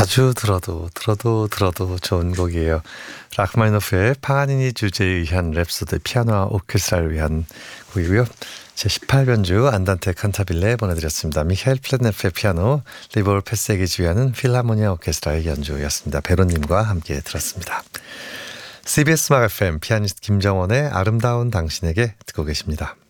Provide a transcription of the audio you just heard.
자주 들어도 좋은 곡이에요. 라흐마니노프의 파가니니 주제에 의한 랩소디 피아노와 오케스트라를 위한 곡이고요. 제18변주 안단테 칸타빌레 보내드렸습니다. 미하일 플랫네프의 피아노, 리볼 페세기 지휘하는 필하모니아 오케스트라의 연주였습니다. 베로님과 함께 들었습니다. CBS 음악 FM 피아니스트 김정원의 아름다운 당신에게 듣고 계십니다.